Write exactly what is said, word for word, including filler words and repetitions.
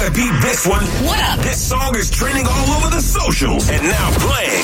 gotta beat this one. What up? This song is trending all over the socials and now playing